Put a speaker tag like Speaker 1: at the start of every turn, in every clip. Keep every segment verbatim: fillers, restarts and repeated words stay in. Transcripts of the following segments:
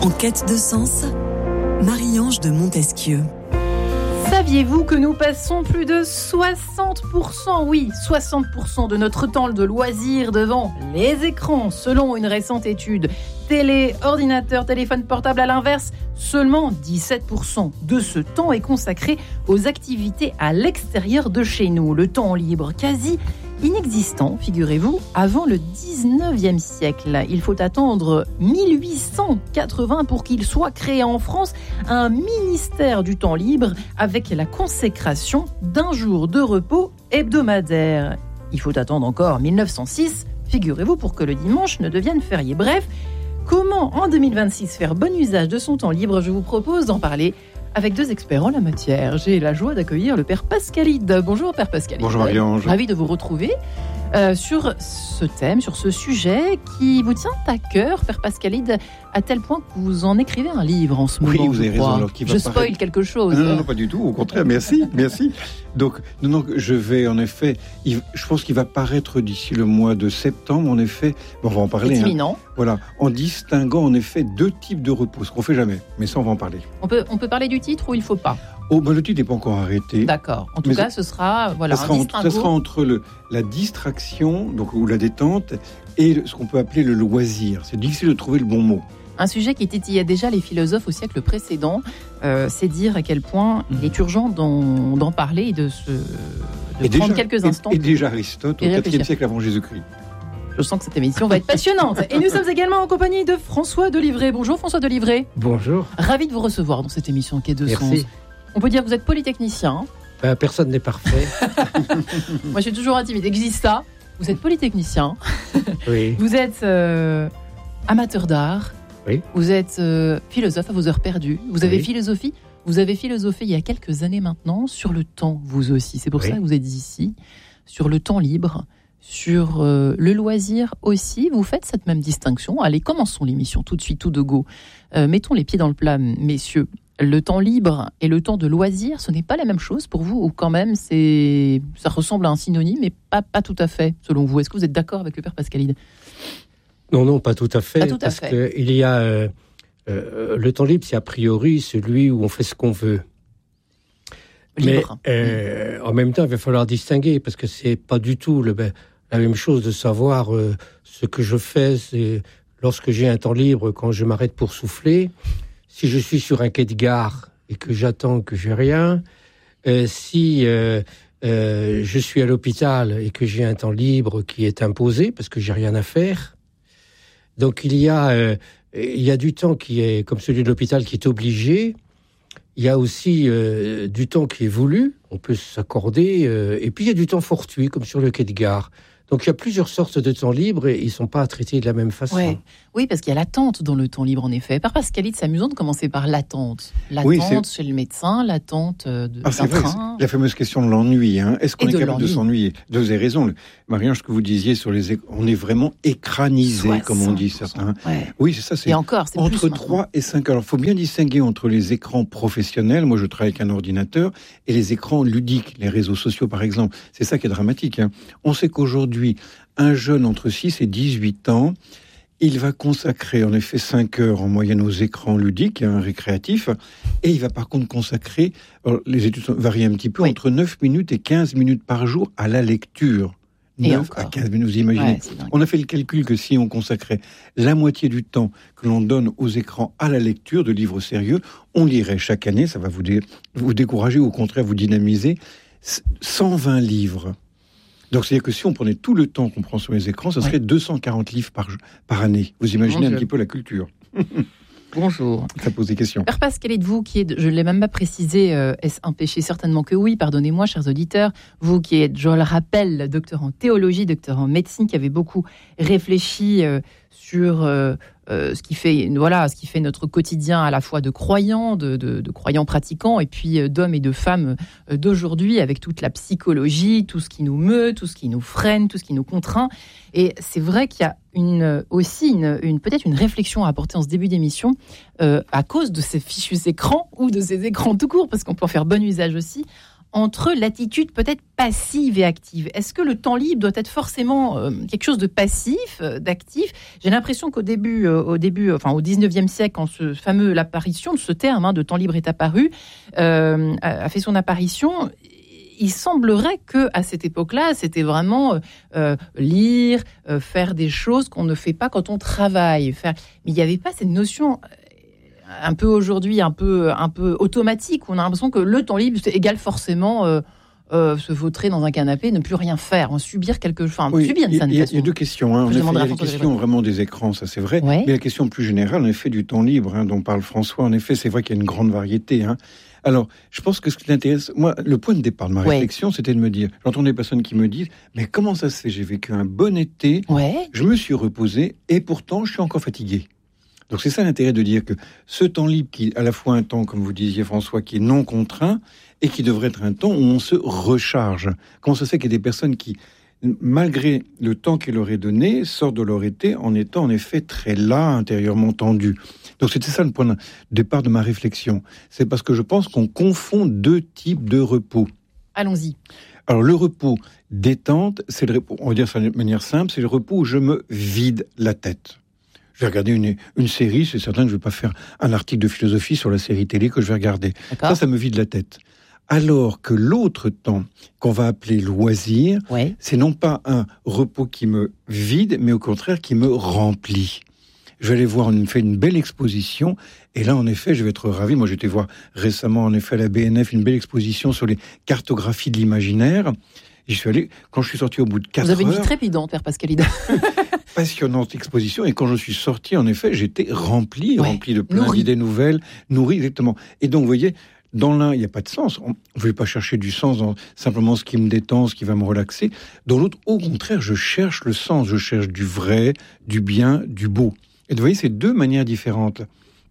Speaker 1: En quête de sens, Marie-Ange de Montesquieu.
Speaker 2: Saviez-vous que nous passons plus de soixante pour cent, oui, soixante pour cent de notre temps de loisir devant les écrans, selon une récente étude. Télé, ordinateur, téléphone portable, à l'inverse, seulement dix-sept pour cent de ce temps est consacré aux activités à l'extérieur de chez nous. Le temps libre quasi inexistant, figurez-vous, avant le dix-neuvième siècle. Il faut attendre mille huit cent quatre-vingts pour qu'il soit créé en France un ministère du temps libre avec la consécration d'un jour de repos hebdomadaire. Il faut attendre encore mille neuf cent six, figurez-vous, pour que le dimanche ne devienne férié. Bref, comment en deux mille vingt-six faire bon usage de son temps libre? Je vous propose d'en parler avec deux experts en la matière. J'ai la joie d'accueillir le père Pascalide. Bonjour père Pascalide.
Speaker 3: Bonjour Marie-Ange.
Speaker 2: Ravi de vous retrouver euh, sur ce thème, sur ce sujet qui vous tient à cœur, père Pascalide, à tel point que vous en écrivez un livre en ce moment.
Speaker 3: Oui, vous avez raison. Alors, qui va
Speaker 2: je spoil
Speaker 3: paraître...
Speaker 2: quelque chose.
Speaker 3: Non, non, non, pas du tout. Au contraire, merci, merci. Donc, non, non, je vais en effet, il, je pense qu'il va paraître d'ici le mois de septembre, en effet, bon, on va en parler.
Speaker 2: C'est imminent.
Speaker 3: Hein, voilà, en distinguant en effet deux types de repos, ce qu'on fait jamais, mais ça on va en parler.
Speaker 2: On peut, on peut parler du titre ou il ne faut pas?
Speaker 3: Oh, ben, le titre n'est pas encore arrêté.
Speaker 2: D'accord. En tout
Speaker 3: mais
Speaker 2: cas,
Speaker 3: ça,
Speaker 2: ce sera, voilà,
Speaker 3: ça sera,
Speaker 2: un
Speaker 3: entre, ça sera entre le, la distraction, donc, ou la détente, et ce qu'on peut appeler le loisir. C'est difficile de trouver le bon mot.
Speaker 2: Un sujet qui titillait déjà les philosophes au siècle précédent, euh, c'est dire à quel point il est urgent d'en, d'en parler et de, se, de
Speaker 3: et
Speaker 2: prendre
Speaker 3: déjà,
Speaker 2: quelques instants.
Speaker 3: Et, et déjà Aristote, au quatrième siècle avant Jésus-Christ.
Speaker 2: Je sens que cette émission va être passionnante. Et nous sommes également en compagnie de François Delivray. Bonjour François Delivray.
Speaker 4: Bonjour.
Speaker 2: Ravi de vous recevoir dans cette émission Quai de
Speaker 4: Merci.
Speaker 2: Sens. On peut dire que vous êtes polytechnicien.
Speaker 4: Ben, personne n'est parfait.
Speaker 2: Moi, je suis toujours intimidée. Existe ça. Vous êtes polytechnicien.
Speaker 4: Oui.
Speaker 2: Vous êtes euh, amateur d'art.
Speaker 4: Oui.
Speaker 2: Vous êtes euh, philosophe à vos heures perdues. Vous avez
Speaker 4: Oui.
Speaker 2: philosophie. Vous avez philosophé il y a quelques années maintenant sur le temps, vous aussi. C'est pour
Speaker 4: Oui.
Speaker 2: ça que vous êtes ici. Sur le temps libre, sur euh, le loisir aussi. Vous faites cette même distinction. Allez, commençons l'émission tout de suite, tout de go. Euh, mettons les pieds dans le plat, messieurs. Le temps libre et le temps de loisir, ce n'est pas la même chose pour vous, ou quand même, c'est, ça ressemble à un synonyme, mais pas, pas tout à fait, selon vous. Est-ce que vous êtes d'accord avec le père Pascalide?
Speaker 4: Non, non, pas tout à fait.
Speaker 2: Pas tout à
Speaker 4: parce
Speaker 2: fait.
Speaker 4: qu'il y a euh, euh, le temps libre, c'est a priori celui où on fait ce qu'on veut.
Speaker 2: Libre.
Speaker 4: Mais euh, en même temps, il va falloir distinguer parce que c'est pas du tout le, ben, la même chose de savoir euh, ce que je fais. C'est lorsque j'ai un temps libre, quand je m'arrête pour souffler. Si je suis sur un quai de gare et que j'attends que j'ai rien, euh, si euh, euh, je suis à l'hôpital et que j'ai un temps libre qui est imposé parce que j'ai rien à faire. Donc il y a euh, il y a du temps qui est comme celui de l'hôpital qui est obligé. Il y a aussi euh, du temps qui est voulu, on peut s'accorder, euh, et puis il y a du temps fortuit, comme sur le quai de gare. Donc il y a plusieurs sortes de temps libre et ils ne sont pas traités de la même façon.
Speaker 2: Ouais. Oui, parce qu'il y a l'attente dans le temps libre, en effet. Père Pascalide, c'est amusant de commencer par l'attente. L'attente
Speaker 3: Oui,
Speaker 2: chez le médecin, l'attente de,
Speaker 3: Ah,
Speaker 2: d'un
Speaker 3: c'est vrai,
Speaker 2: train.
Speaker 3: c'est la fameuse question de l'ennui. Hein. Est-ce qu'on
Speaker 2: Et
Speaker 3: est
Speaker 2: de
Speaker 3: capable
Speaker 2: l'ennui.
Speaker 3: de s'ennuyer? Vous avez raison. Le- Marie-Ange, ce que vous disiez sur les écrans, on est vraiment écranisé, comme on dit certains.
Speaker 2: Ouais.
Speaker 3: Oui, c'est ça. C'est
Speaker 2: Et encore, c'est
Speaker 3: entre
Speaker 2: plus
Speaker 3: trois et cinq heures. Alors, il faut bien distinguer entre les écrans professionnels, moi je travaille avec un ordinateur, et les écrans ludiques, les réseaux sociaux par exemple. C'est ça qui est dramatique. Hein. On sait qu'aujourd'hui, un jeune entre six et dix-huit ans, il va consacrer en effet cinq heures en moyenne aux écrans ludiques, hein, récréatifs, et il va par contre consacrer, alors, les études varient un petit peu,
Speaker 2: Oui.
Speaker 3: entre neuf minutes et quinze minutes par jour à la lecture.
Speaker 2: Et
Speaker 3: neuf
Speaker 2: encore.
Speaker 3: à quinze minutes, vous imaginez.
Speaker 2: Ouais, c'est dingue.
Speaker 3: On a fait le calcul que si on consacrait la moitié du temps que l'on donne aux écrans à la lecture de livres sérieux, on lirait chaque année, ça va vous, dé- vous décourager ou au contraire vous dynamiser, cent vingt livres. Donc c'est-à-dire que si on prenait tout le temps qu'on prend sur les écrans, ça serait
Speaker 2: Ouais.
Speaker 3: deux cent quarante livres par, par année. Vous imaginez
Speaker 2: Mon
Speaker 3: un
Speaker 2: Dieu.
Speaker 3: petit peu la culture.
Speaker 2: Bonjour.
Speaker 3: Ça pose des questions.
Speaker 2: Père Pascalide, vous qui êtes, je ne l'ai même pas précisé, euh, est-ce un péché? Certainement que oui, pardonnez-moi, chers auditeurs. Vous qui êtes, je le rappelle, docteur en théologie, docteur en médecine, qui avez beaucoup réfléchi euh, sur euh, euh, ce qui fait, voilà, ce qui fait notre quotidien à la fois de croyants, de, de, de croyants pratiquants, et puis euh, d'hommes et de femmes euh, d'aujourd'hui, avec toute la psychologie, tout ce qui nous meut, tout ce qui nous freine, tout ce qui nous contraint. Et c'est vrai qu'il y a une, aussi une, une, peut-être une réflexion à apporter en ce début d'émission euh, à cause de ces fichus écrans ou de ces écrans tout court, parce qu'on peut en faire bon usage aussi, entre l'attitude peut-être passive et active. Est-ce que le temps libre doit être forcément euh, quelque chose de passif, euh, d'actif ? J'ai l'impression qu'au début, euh, au début, enfin au dix-neuvième siècle, quand ce fameux l'apparition de ce terme hein, de temps libre est apparu, euh, a fait son apparition. Il semblerait que à cette époque-là, c'était vraiment euh, lire, euh, faire des choses qu'on ne fait pas quand on travaille. Faire... Mais il n'y avait pas cette notion un peu aujourd'hui, un peu, un peu automatique. On a l'impression que le temps libre égale forcément euh, euh, se vautrer dans un canapé, ne plus rien faire, subir quelque chose. Enfin,
Speaker 3: oui,
Speaker 2: subir d'une certaine façon.
Speaker 3: Il y a deux questions. Hein. En effet, il y a la question vraiment des écrans, ça c'est vrai. Ouais. Mais la question plus générale, en effet, du temps libre, hein, dont parle François, en effet, c'est vrai qu'il y a une grande variété. Hein. Alors, je pense que ce qui t'intéresse, moi, le point de départ de ma ouais. réflexion, c'était de me dire, j'entends des personnes qui me disent, mais comment ça se fait ? J'ai vécu un bon été, ouais. je me suis reposé, et pourtant, je suis encore fatigué. Donc c'est ça l'intérêt de dire que ce temps libre qui est à la fois un temps, comme vous disiez François, qui est non contraint et qui devrait être un temps où on se recharge. Comment ça se fait qu'il y a des personnes qui, malgré le temps qu'il leur est donné, sortent de leur été en étant en effet très las, intérieurement tendus. Donc c'était ça le point de départ de ma réflexion. C'est parce que je pense qu'on confond deux types de repos.
Speaker 2: Allons-y.
Speaker 3: Alors le repos détente, c'est le repos, on va dire ça de manière simple, c'est le repos où je me vide la tête. Je vais regarder une, une série, c'est certain que je ne vais pas faire un article de philosophie sur la série télé que je vais regarder. D'accord. Ça, ça me vide la tête. Alors que l'autre temps, qu'on va appeler loisir, ouais. c'est non pas un repos qui me vide, mais au contraire qui me remplit. Je vais aller voir, on fait une belle exposition, et là, en effet, je vais être ravi. Moi, j'étais voir récemment, en effet, à la B N F, une belle exposition sur les cartographies de l'imaginaire. J'y suis allé, quand je suis sorti au bout de quatre heures...
Speaker 2: Vous avez une vie trépidante, Père Pascalide.
Speaker 3: Passionnante exposition, et quand je suis sorti, en effet, j'étais rempli, ouais, rempli de plein d'idées nouvelles, nourri, exactement. Et donc, vous voyez, dans l'un, il n'y a pas de sens. On ne veut pas chercher du sens dans simplement ce qui me détend, ce qui va me relaxer. Dans l'autre, au contraire, je cherche le sens, je cherche du vrai, du bien, du beau. Et vous voyez, c'est deux manières différentes.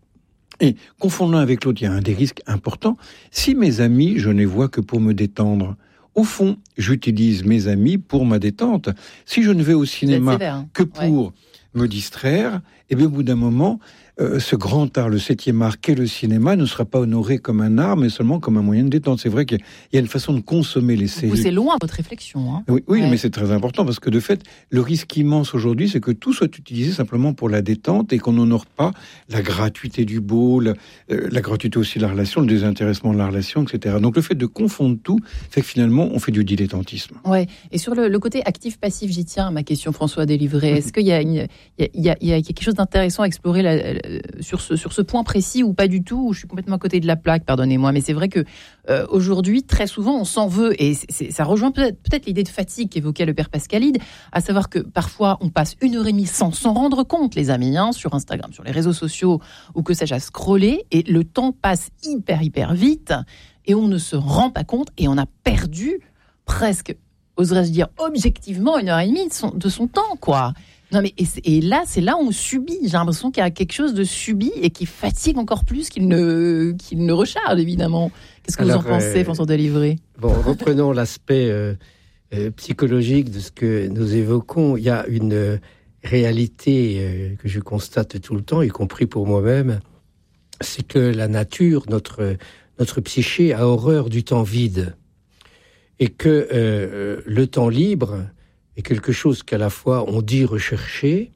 Speaker 3: Et confondant l'un avec l'autre, il y a un des risques importants. Si mes amis, je ne les vois que pour me détendre, au fond, j'utilise mes amis pour ma détente. Si je ne vais au cinéma sévère, que pour ouais. me distraire, et bien au bout d'un moment, euh, ce grand art, le septième art qu'est le cinéma, ne sera pas honoré comme un art, mais seulement comme un moyen de détente. C'est vrai qu'il y a une façon de consommer les séries.
Speaker 2: Vous poussez loin votre réflexion. Hein.
Speaker 3: Oui, oui ouais. mais c'est très important, parce que de fait, le risque immense aujourd'hui, c'est que tout soit utilisé simplement pour la détente et qu'on n'honore pas la gratuité du beau, la, euh, la gratuité aussi de la relation, le désintéressement de la relation, et cetera. Donc le fait de confondre tout fait que finalement, on fait du dilettantisme.
Speaker 2: Ouais. Et sur le, le côté actif-passif, j'y tiens à ma question, François Délivré. Est-ce qu'il y a, une, il y a, il y a quelque chose d'intéressant à explorer la, la, sur, ce, sur ce point précis ou pas du tout, où je suis complètement à côté de la plaque, pardonnez-moi, mais c'est vrai que euh, aujourd'hui, très souvent, on s'en veut, et c'est, c'est, ça rejoint peut-être, peut-être l'idée de fatigue qu'évoquait le Père Pascalide, à savoir que parfois, on passe une heure et demie sans s'en rendre compte, les amis, hein, sur Instagram, sur les réseaux sociaux, ou que sais-je, à scroller, et le temps passe hyper, hyper vite, et on ne se rend pas compte, et on a perdu presque, oserais-je dire, objectivement, une heure et demie de son, de son temps, quoi. Non mais et, et là, c'est là où on subit. J'ai l'impression qu'il y a quelque chose de subi et qui fatigue encore plus qu'il ne, qu'il ne recharge, évidemment. Qu'est-ce que Alors, vous en pensez, euh, François Délivré ?
Speaker 4: Bon, reprenons l'aspect euh, euh, psychologique de ce que nous évoquons. Il y a une euh, réalité euh, que je constate tout le temps, y compris pour moi-même, c'est que la nature, notre, notre psyché, a horreur du temps vide. Et que euh, le temps libre est quelque chose qu'à la fois on dit rechercher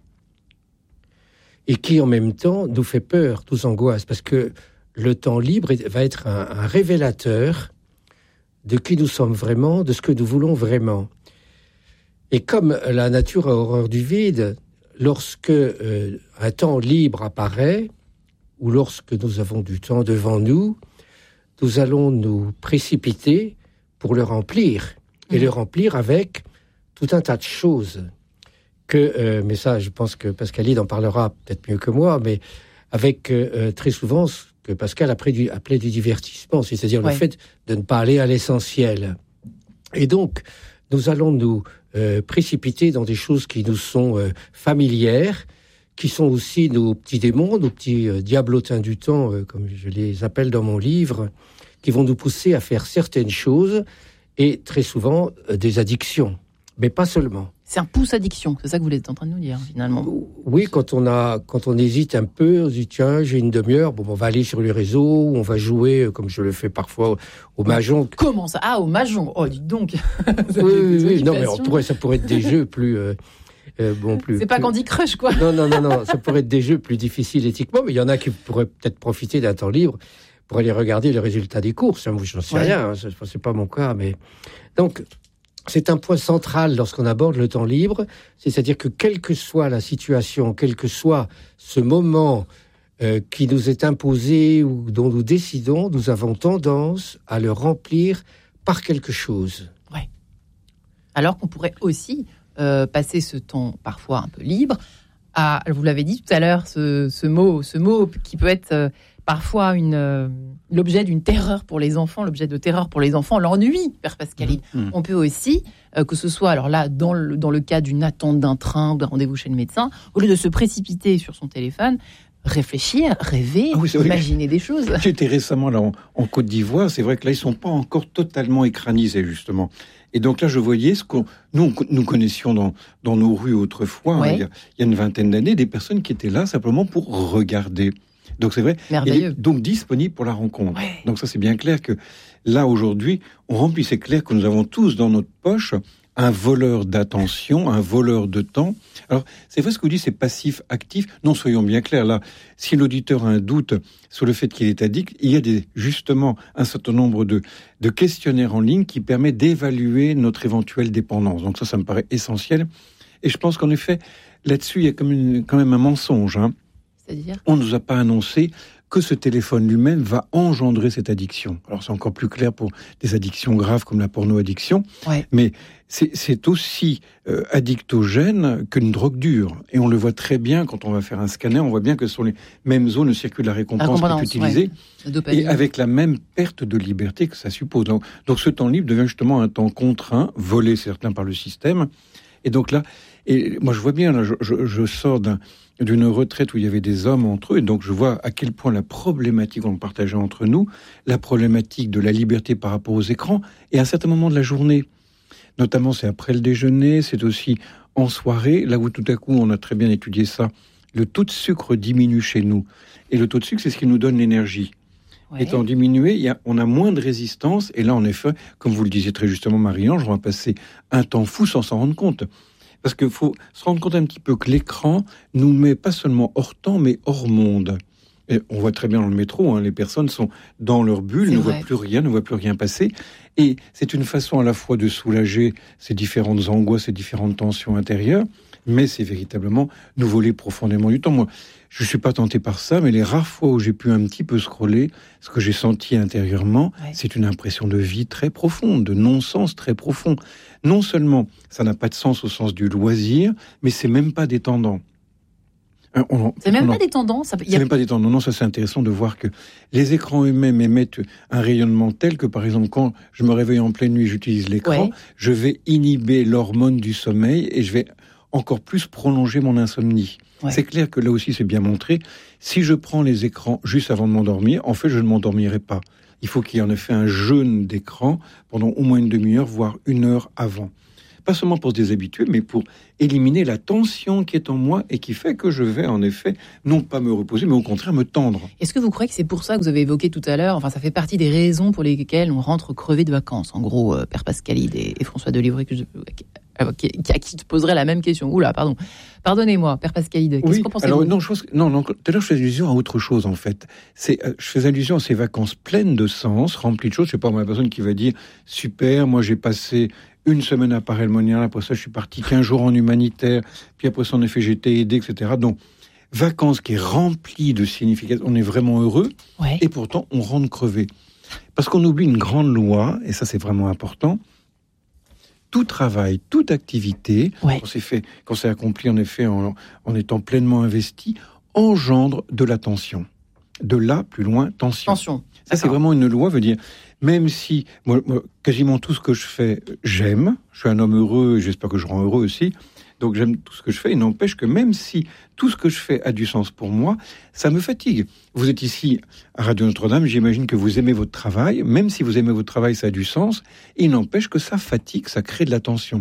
Speaker 4: et qui en même temps nous fait peur, nous angoisse, parce que le temps libre va être un, un révélateur de qui nous sommes vraiment, de ce que nous voulons vraiment. Et comme la nature a horreur du vide, lorsque euh, un temps libre apparaît, ou lorsque nous avons du temps devant nous, nous allons nous précipiter pour le remplir, et mmh. le remplir avec tout un tas de choses que, euh, mais ça, je pense que Pascalide en parlera peut-être mieux que moi, mais avec euh, très souvent ce que Pascal appelait du, appelait du divertissement, c'est-à-dire ouais. le fait de ne pas aller à l'essentiel. Et donc, nous allons nous euh, précipiter dans des choses qui nous sont euh, familières, qui sont aussi nos petits démons, nos petits euh, diablotins du temps, euh, comme je les appelle dans mon livre, qui vont nous pousser à faire certaines choses, et très souvent euh, des addictions. Mais pas seulement.
Speaker 2: C'est un pouce addiction, c'est ça que vous êtes en train de nous dire, finalement.
Speaker 4: Oui, quand on a, quand on hésite un peu, on se dit tiens, j'ai une demi-heure, bon, on va aller sur les réseaux, on va jouer, comme je le fais parfois, au mahjong.
Speaker 2: Comment ça ? Ah, au mahjong. Oh, dites donc.
Speaker 4: Oui, oui, oui. Non, mais on pourrait, ça pourrait être des jeux plus, euh, euh, bon, plus.
Speaker 2: C'est pas
Speaker 4: plus...
Speaker 2: Candy Crush, quoi.
Speaker 4: Non, non, non, non, ça pourrait être des jeux plus difficiles éthiquement, mais il y en a qui pourraient peut-être profiter d'un temps libre pour aller regarder les résultats des courses. Moi, je n'en sais ouais. rien, hein, c'est, c'est pas mon cas, mais donc. C'est un point central lorsqu'on aborde le temps libre, c'est-à-dire que quelle que soit la situation, quel que soit ce moment euh, qui nous est imposé ou dont nous décidons, nous avons tendance à le remplir par quelque chose.
Speaker 2: Ouais. Alors qu'on pourrait aussi euh, passer ce temps parfois un peu libre à, vous l'avez dit tout à l'heure, ce, ce mot, ce mot qui peut être euh, parfois une, euh, l'objet d'une terreur pour les enfants, l'objet de terreur pour les enfants, l'ennui, Père Pascalide. Mmh. On peut aussi, euh, que ce soit, alors là, dans le, dans le cas d'une attente d'un train ou d'un rendez-vous chez le médecin, au lieu de se précipiter sur son téléphone, réfléchir, rêver, ah oui, imaginer des choses.
Speaker 3: J'étais récemment là en, en Côte d'Ivoire, c'est vrai que là, ils ne sont pas encore totalement écranisés, justement. Et donc là, je voyais ce que nous, nous connaissions dans, dans nos rues autrefois, ouais. hein, il, y a, il y a une vingtaine d'années, des personnes qui étaient là simplement pour regarder. Donc c'est vrai,
Speaker 2: merveilleux.
Speaker 3: Et donc disponible pour la rencontre.
Speaker 2: Ouais.
Speaker 3: Donc ça c'est bien clair que là aujourd'hui, on remplit, c'est clair que nous avons tous dans notre poche un voleur d'attention, un voleur de temps. Alors c'est vrai ce que vous dites, c'est passif, actif. Non, soyons bien clairs là. Si l'auditeur a un doute sur le fait qu'il est addict, il y a des, justement un certain nombre de, de questionnaires en ligne qui permettent d'évaluer notre éventuelle dépendance. Donc ça, ça me paraît essentiel. Et je pense qu'en effet, là-dessus, il y a quand même, quand même un mensonge, hein.
Speaker 2: C'est-à-dire ?
Speaker 3: On ne nous a pas annoncé que ce téléphone lui-même va engendrer cette addiction. Alors c'est encore plus clair pour des addictions graves comme la porno-addiction,
Speaker 2: ouais.
Speaker 3: mais c'est, c'est aussi euh, addictogène qu'une drogue dure. Et on le voit très bien quand on va faire un scanner, on voit bien que sur les mêmes zones, le circuit de la récompense qui est utilisé, ouais. et avec la même perte de liberté que ça suppose. Donc, donc ce temps libre devient justement un temps contraint, volé certains par le système. Et donc là, et moi je vois bien, là, je, je, je sors d'un d'une retraite où il y avait des hommes entre eux, et donc je vois à quel point la problématique, on le partageait entre nous, la problématique de la liberté par rapport aux écrans, et à un certain moment de la journée, notamment c'est après le déjeuner, c'est aussi en soirée, là où tout à coup, on a très bien étudié ça, le taux de sucre diminue chez nous, et le taux de sucre, c'est ce qui nous donne l'énergie. Ouais. Étant diminué, il y a, on a moins de résistance, et là en effet, comme vous le disiez très justement Marie-Ange, on va passer un temps fou sans s'en rendre compte. Parce qu'il faut se rendre compte un petit peu que l'écran nous met pas seulement hors temps, mais hors monde. Et on voit très bien dans le métro, hein, les personnes sont dans leur bulle, c'est ne vrai. voient plus rien, ne voient plus rien passer. Et c'est une façon à la fois de soulager ces différentes angoisses, ces différentes tensions intérieures, mais c'est véritablement nous voler profondément du temps. Moi, je ne suis pas tenté par ça, mais les rares fois où j'ai pu un petit peu scroller, ce que j'ai senti intérieurement, ouais. c'est une impression de vie très profonde, de non-sens très profond. Non seulement ça n'a pas de sens au sens du loisir, mais c'est même pas détendant.
Speaker 2: On, c'est même on, pas détendant. Ça,
Speaker 3: c'est a... même pas détendant. Non, ça c'est intéressant de voir que les écrans eux-mêmes émettent un rayonnement tel que, par exemple, quand je me réveille en pleine nuit, j'utilise l'écran, ouais. je vais inhiber l'hormone du sommeil et je vais encore plus prolonger mon insomnie. Ouais. C'est clair que là aussi c'est bien montré. Si je prends les écrans juste avant de m'endormir, en fait je ne m'endormirai pas. Il faut qu'il y ait en effet un jeûne d'écran pendant au moins une demi-heure, voire une heure avant. Pas seulement pour se déshabituer, mais pour éliminer la tension qui est en moi et qui fait que je vais en effet non pas me reposer, mais au contraire me tendre.
Speaker 2: Est-ce que vous croyez que c'est pour ça que vous avez évoqué tout à l'heure, enfin ça fait partie des raisons pour lesquelles on rentre crevé de vacances, en gros, euh, Père Pascalide et, et François Delivray, que je... à qui te poserait la même question. Oula, pardon. Pardonnez-moi, Père Pascalide. Qu'est-ce
Speaker 3: oui,
Speaker 2: qu'en pensez-vous ?
Speaker 3: Alors, non, je pense que, non, non, tout à l'heure, je fais allusion à autre chose, en fait. C'est, euh, je fais allusion à ces vacances pleines de sens, remplies de choses. Je sais pas, moi, la personne qui va dire, super, moi, j'ai passé une semaine à Paray-le-Monial, après ça, je suis parti quinze jours en humanitaire, puis après ça, en effet, j'ai été aidé, et cetera. Donc, vacances qui est remplies de signification. On est vraiment heureux, ouais. et pourtant, on rentre crevé. Parce qu'on oublie une grande loi, et ça, c'est vraiment important. Tout travail, toute activité, ouais. qu'on s'est fait, qu'on s'est accompli en effet en, en étant pleinement investi, engendre de la tension. De là, plus loin, tension.
Speaker 2: Tension.
Speaker 3: Ça, d'accord. C'est vraiment une loi, veut dire, même si, moi, moi, quasiment tout ce que je fais, j'aime, je suis un homme heureux, et j'espère que je rends heureux aussi, donc j'aime tout ce que je fais, il n'empêche que même si tout ce que je fais a du sens pour moi, ça me fatigue. Vous êtes ici à Radio Notre-Dame, j'imagine que vous aimez votre travail, même si vous aimez votre travail, ça a du sens, il n'empêche que ça fatigue, ça crée de la tension.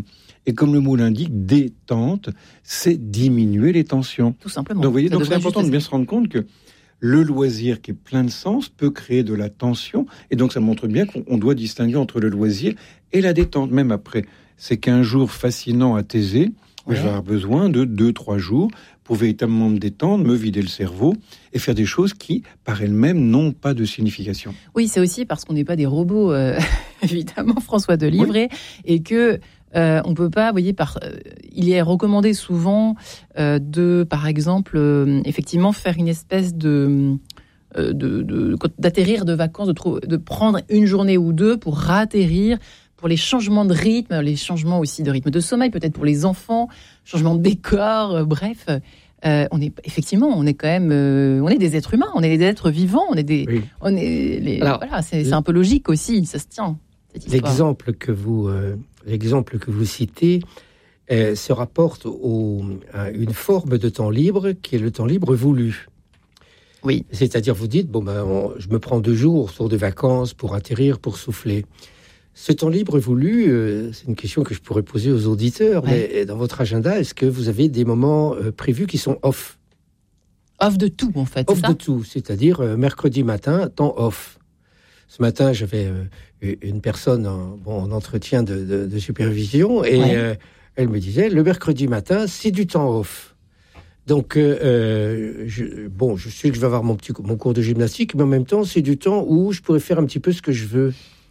Speaker 3: Et comme le mot l'indique, détente, c'est diminuer les tensions.
Speaker 2: Tout simplement.
Speaker 3: Donc, vous voyez,
Speaker 2: Ça
Speaker 3: donc c'est important de bien
Speaker 2: juste
Speaker 3: se rendre compte que le loisir qui est plein de sens peut créer de la tension. Et donc, ça montre bien qu'on doit distinguer entre le loisir et la détente. Même après ces quinze jours fascinants à thésée, ouais. je vais avoir besoin de deux trois jours pour véritablement me détendre, me vider le cerveau et faire des choses qui, par elles-mêmes, n'ont pas de signification.
Speaker 2: Oui, c'est aussi parce qu'on n'est pas des robots, euh, évidemment, François de Livret, oui. et que euh, on peut pas, vous voyez, par, euh, il est recommandé souvent euh, de, par exemple, euh, effectivement, faire une espèce de, euh, de, de d'atterrir de vacances, de, trou- de prendre une journée ou deux pour ratterrir. Pour les changements de rythme, les changements aussi de rythme de sommeil, peut-être pour les enfants, changement de décor, euh, bref, euh, on est effectivement, on est quand même, euh, on est des êtres humains, on est des êtres vivants, on est des, oui. on est, les, Alors, voilà, c'est, c'est un peu logique aussi, ça se tient. Cette histoire.
Speaker 4: L'exemple que vous, euh, l'exemple que vous citez, euh, se rapporte au, à une forme de temps libre qui est le temps libre voulu.
Speaker 2: Oui.
Speaker 4: C'est-à-dire, vous dites, bon ben, on, je me prends deux jours autour de vacances pour atterrir, pour souffler. Ce temps libre voulu, euh, c'est une question que je pourrais poser aux auditeurs, ouais. mais dans votre agenda, est-ce que vous avez des moments euh, prévus qui sont off ?
Speaker 2: Off de tout, en fait,
Speaker 4: Off
Speaker 2: c'est ça ?
Speaker 4: de tout, c'est-à-dire euh, mercredi matin, temps off. Ce matin, j'avais euh, une personne en, bon, en entretien de, de, de supervision, et ouais. euh, elle me disait, le mercredi matin, c'est du temps off. Donc, euh, je, bon, je sais que je vais avoir mon, petit, mon cours de gymnastique, mais en même temps, c'est du temps où je pourrais faire un petit peu ce que je veux.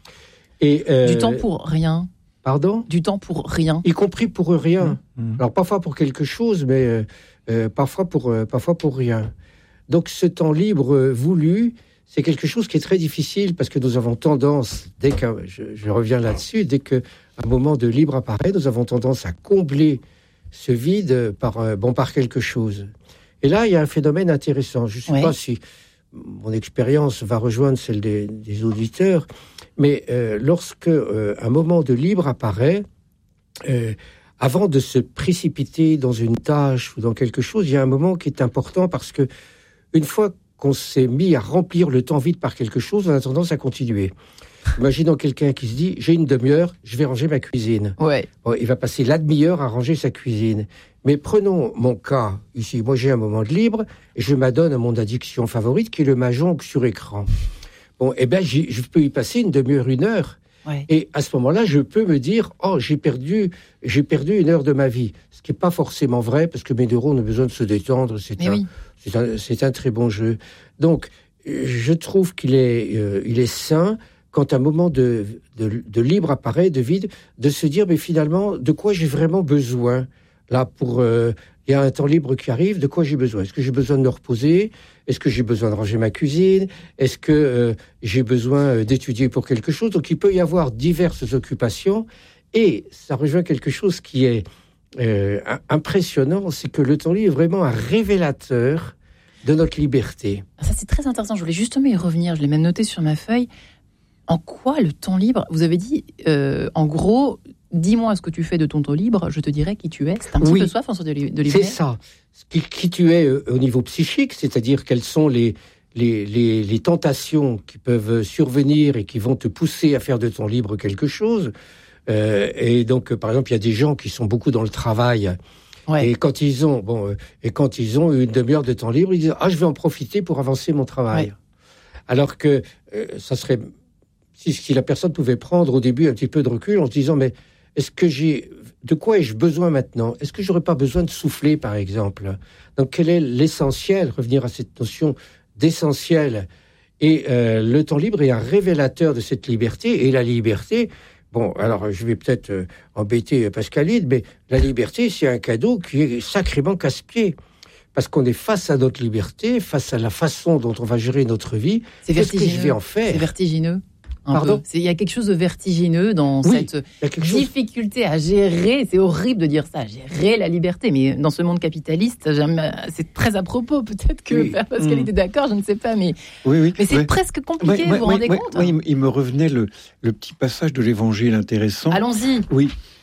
Speaker 4: Et, euh,
Speaker 2: du temps pour rien.
Speaker 4: Pardon ?
Speaker 2: Du temps pour rien.
Speaker 4: Y compris pour rien.
Speaker 3: Mmh.
Speaker 4: Alors, parfois pour quelque chose, mais euh, euh, parfois, pour, euh, parfois pour rien. Donc, ce temps libre euh, voulu, c'est quelque chose qui est très difficile parce que nous avons tendance, dès que, je, je reviens là-dessus, dès qu'un moment de libre apparaît, nous avons tendance à combler ce vide par, euh, bon, par quelque chose. Et là, il y a un phénomène intéressant. Je ne sais ouais. pas si mon expérience va rejoindre celle des, des auditeurs, mais euh, lorsque euh, un moment de libre apparaît, euh, avant de se précipiter dans une tâche ou dans quelque chose, il y a un moment qui est important parce que une fois qu'on s'est mis à remplir le temps vide par quelque chose, on a tendance à continuer. Imaginons quelqu'un qui se dit « j'ai une demi-heure, je vais ranger ma cuisine
Speaker 2: ouais. ».
Speaker 4: Bon, il va passer la demi-heure à ranger sa cuisine. Mais prenons mon cas ici. Moi, j'ai un moment de libre et je m'adonne à mon addiction favorite qui est le mahjong sur écran. Bon, eh bien, je peux y passer une demi-heure, une heure. Ouais. Et à ce moment-là, je peux me dire « oh, j'ai perdu, j'ai perdu une heure de ma vie ». Ce qui n'est pas forcément vrai parce que mes neurones ont besoin de se détendre. C'est, un, oui. c'est, un, c'est un très bon jeu. Donc, je trouve qu'il est, euh, il est sain quand un moment de, de, de libre apparaît, de vide, de se dire, mais finalement, de quoi j'ai vraiment besoin ? Là, pour, euh, il y a un temps libre qui arrive, de quoi j'ai besoin ? Est-ce que j'ai besoin de me reposer ? Est-ce que j'ai besoin de ranger ma cuisine ? Est-ce que euh, j'ai besoin d'étudier pour quelque chose ? Donc, il peut y avoir diverses occupations, et ça rejoint quelque chose qui est euh, impressionnant, c'est que le temps libre est vraiment un révélateur de notre liberté.
Speaker 2: Ça, c'est très intéressant. Je voulais justement y revenir. Je l'ai même noté sur ma feuille. En quoi le temps libre ? Vous avez dit, euh, en gros, dis-moi ce que tu fais de ton temps libre, je te dirai qui tu es. C'est un petit
Speaker 4: oui,
Speaker 2: peu ça, François de Livret.
Speaker 4: C'est ça. Qui, qui tu es euh, au niveau psychique, c'est-à-dire quelles sont les, les, les, les tentations qui peuvent survenir et qui vont te pousser à faire de ton libre quelque chose. Euh, et donc, euh, par exemple, il y a des gens qui sont beaucoup dans le travail. Ouais. Et quand ils ont, bon, euh, et quand ils ont une demi-heure de temps libre, ils disent ah, je vais en profiter pour avancer mon travail. Ouais. Alors que euh, ça serait Si, si la personne pouvait prendre au début un petit peu de recul en se disant, mais est-ce que j'ai, de quoi ai-je besoin maintenant ? Est-ce que j'aurais pas besoin de souffler, par exemple ? Donc, quel est l'essentiel ? Revenir à cette notion d'essentiel. Et euh, le temps libre est un révélateur de cette liberté. Et la liberté, bon, alors je vais peut-être euh, embêter Pascaline, mais la liberté, c'est un cadeau qui est sacrément casse-pied. Parce qu'on est face à notre liberté, face à la façon dont on va gérer notre vie.
Speaker 2: C'est
Speaker 4: Qu'est-ce que je vais en faire ?
Speaker 2: C'est vertigineux.
Speaker 4: Pardon ?
Speaker 2: Il y a quelque chose de vertigineux dans
Speaker 4: oui,
Speaker 2: cette difficulté chose... à gérer. C'est horrible de dire ça, gérer la liberté. Mais dans ce monde capitaliste, c'est très à propos. Peut-être que oui. Pascal mmh. était d'accord, je ne sais pas. Mais,
Speaker 3: oui, oui,
Speaker 2: mais c'est
Speaker 3: oui.
Speaker 2: presque compliqué, oui, vous vous
Speaker 3: oui,
Speaker 2: rendez
Speaker 3: oui,
Speaker 2: compte
Speaker 3: oui, hein ? Il me revenait le, le petit passage de l'Évangile intéressant.
Speaker 2: Allons-y.
Speaker 3: Oui.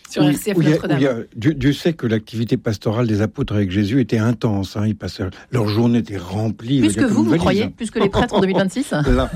Speaker 2: sur R C F Notre-Dame.
Speaker 3: Il y a, Dieu, Dieu sait que l'activité pastorale des apôtres avec Jésus était intense. Hein, ils passaient, leur journée était remplie.
Speaker 2: Plus que vous, vous croyez, plus que les prêtres en deux mille vingt-six.
Speaker 3: Là.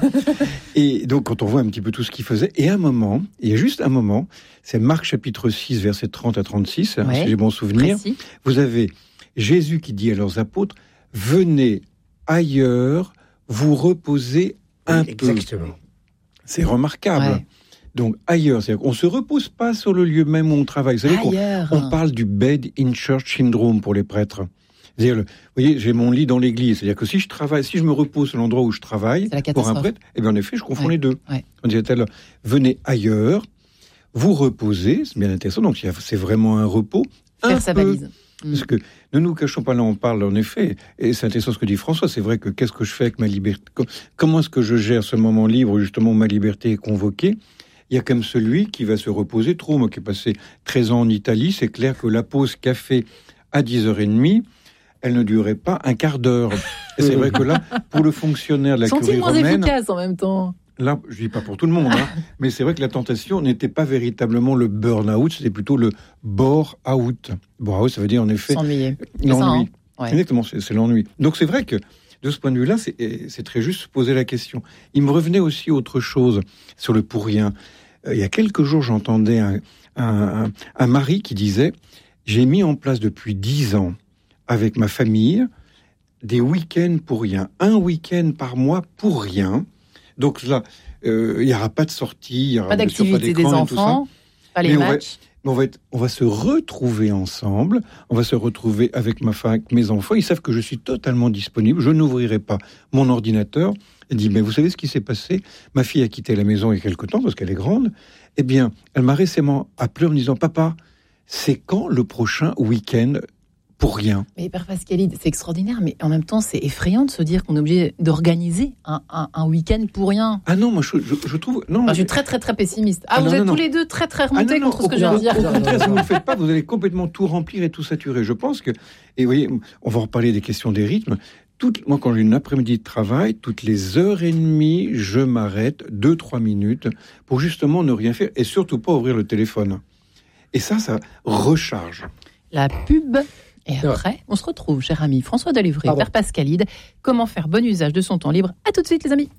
Speaker 3: Et donc, quand on voit un petit peu tout ce qu'ils faisaient, et à un moment, il y a juste un moment, c'est Marc chapitre six, versets trente à trente-six, ouais, si j'ai bon souvenir. Précis. Vous avez Jésus qui dit à leurs apôtres, venez ailleurs, vous reposez un oui, peu.
Speaker 4: Exactement.
Speaker 3: C'est remarquable. Ouais. Donc ailleurs, c'est-à-dire qu'on ne se repose pas sur le lieu même où on travaille. Vous savez qu'on on parle du bed in church syndrome pour les prêtres. C'est-à-dire, vous voyez, j'ai mon lit dans l'église. C'est-à-dire que si je travaille, si je me repose sur l'endroit où je travaille, pour un prêtre, eh bien en effet, je confonds ouais. les deux. Ouais. On disait alors, venez ailleurs, vous reposez, c'est bien intéressant. Donc c'est vraiment un repos.
Speaker 2: Faire sa valise.
Speaker 3: Parce que ne nous cachons pas, là on parle en effet, et c'est intéressant ce que dit François, c'est vrai que qu'est-ce que je fais avec ma liberté, comment est-ce que je gère ce moment libre où justement ma liberté est convoquée? Il y a comme celui qui va se reposer trop. Moi qui ai passé treize ans en Italie, c'est clair que la pause café à dix heures trente, elle ne durait pas un quart d'heure. Et c'est vrai que là, pour le fonctionnaire de la curie romaine...
Speaker 2: Sont-ils moins efficaces en même temps?
Speaker 3: Là, je ne dis pas pour tout le monde, hein, mais c'est vrai que la tentation n'était pas véritablement le burn-out, c'était plutôt le bore-out. Bore-out, ça veut dire en effet...
Speaker 2: S'ennuyer.
Speaker 3: L'ennui.
Speaker 2: Ça, hein ouais.
Speaker 3: Exactement, c'est, c'est l'ennui. Donc c'est vrai que, de ce point de vue-là, c'est, c'est très juste de se poser la question. Il me revenait aussi autre chose sur le pour rien. Euh, il y a quelques jours, j'entendais un, un, un, un mari qui disait « J'ai mis en place depuis dix ans, avec ma famille, des week-ends pour rien. Un week-end par mois pour rien. » Donc là, euh, il n'y aura pas de sortie, il n'y aura
Speaker 2: pas d'activité
Speaker 3: pas des
Speaker 2: enfants, pas les
Speaker 3: mais
Speaker 2: matchs.
Speaker 3: On va, on, va être, on va se retrouver ensemble, on va se retrouver avec ma femme, avec mes enfants. Ils savent que je suis totalement disponible, je n'ouvrirai pas mon ordinateur. Elle dit, mais vous savez ce qui s'est passé? Ma fille a quitté la maison il y a quelque temps, parce qu'elle est grande. Eh bien, elle m'a récemment appelé en me disant, papa, c'est quand le prochain week-end pour rien?
Speaker 2: Mais Père Pascalide, c'est extraordinaire, mais en même temps, c'est effrayant de se dire qu'on est obligé d'organiser un, un, un week-end pour rien.
Speaker 3: Ah non, moi je, je, je trouve... Non,
Speaker 2: enfin,
Speaker 3: mais...
Speaker 2: Je suis très très très pessimiste. Ah, ah vous
Speaker 3: non,
Speaker 2: êtes
Speaker 3: non,
Speaker 2: tous
Speaker 3: non.
Speaker 2: les deux très très remontés
Speaker 3: ah, non,
Speaker 2: contre
Speaker 3: non,
Speaker 2: ce que je viens de dire.
Speaker 3: Au contraire, si vous ne le faites pas, vous allez complètement tout remplir et tout saturer. Je pense que... Et vous voyez, on va reparler des questions des rythmes. Toutes, moi, quand j'ai une après-midi de travail, toutes les heures et demie, je m'arrête deux, trois minutes pour justement ne rien faire et surtout pas ouvrir le téléphone. Et ça, ça recharge.
Speaker 2: La pub... Et après, on se retrouve, cher ami François Delévry, Père Pascalide. Comment faire bon usage de son temps libre? À tout de suite, les amis.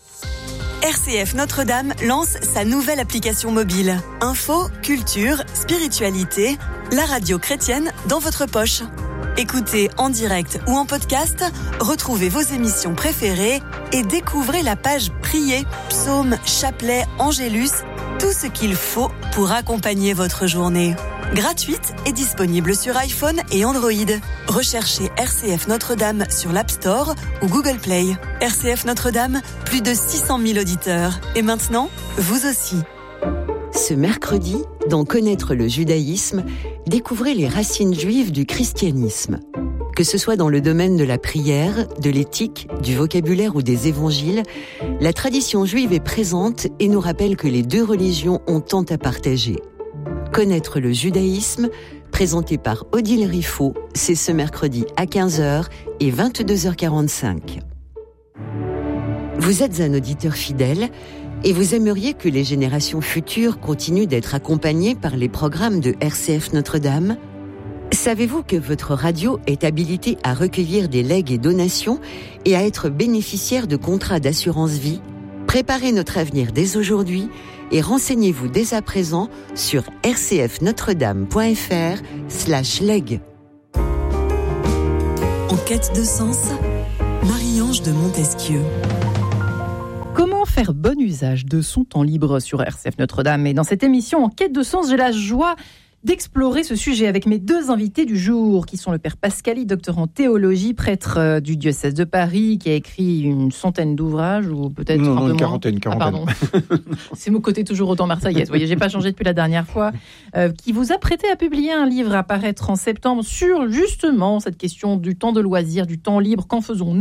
Speaker 1: R C F Notre-Dame lance sa nouvelle application mobile. Info, culture, spiritualité, la radio chrétienne dans votre poche. Écoutez en direct ou en podcast, retrouvez vos émissions préférées et découvrez la page Prier, psaumes, chapelets, angélus, tout ce qu'il faut pour accompagner votre journée. Gratuite et disponible sur iPhone et Android. Recherchez R C F Notre-Dame sur l'App Store ou Google Play. R C F Notre-Dame, plus de six cent mille auditeurs. Et maintenant, vous aussi.
Speaker 5: Ce mercredi, dans Connaître le judaïsme, découvrez les racines juives du christianisme. Que ce soit dans le domaine de la prière, de l'éthique, du vocabulaire ou des évangiles, la tradition juive est présente et nous rappelle que les deux religions ont tant à partager. Connaître le judaïsme, présenté par Odile Riffaut, c'est ce mercredi à quinze heures et vingt-deux heures quarante-cinq. Vous êtes un auditeur fidèle et vous aimeriez que les générations futures continuent d'être accompagnées par les programmes de R C F Notre-Dame ? Savez-vous que votre radio est habilitée à recueillir des legs et donations et à être bénéficiaire de contrats d'assurance vie ? Préparez notre avenir dès aujourd'hui et renseignez-vous dès à présent sur rcfnotredame.fr slash leg.
Speaker 1: En quête de sens, Marie-Ange de Montesquieu.
Speaker 2: Comment faire bon usage de son temps libre sur R C F Notre-Dame? Et dans cette émission En quête de sens, j'ai la joie d'explorer ce sujet avec mes deux invités du jour, qui sont le Père Pascalide, docteur en théologie, prêtre du diocèse de Paris, qui a écrit une centaine d'ouvrages, ou peut-être
Speaker 3: non,
Speaker 2: un
Speaker 3: non,
Speaker 2: peu
Speaker 3: une
Speaker 2: moins.
Speaker 3: quarantaine, quarantaine.
Speaker 2: Ah, pardon. C'est mon côté toujours autant marseillaise. Vous voyez, j'ai pas changé depuis la dernière fois. Euh, qui vous apprêtez à publier un livre à paraître en septembre sur justement cette question du temps de loisir, du temps libre. Qu'en faisons-nous ?